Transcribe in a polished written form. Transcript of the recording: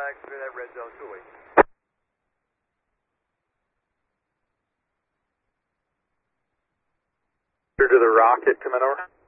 back through that red zone 2-8. To the rocket coming over.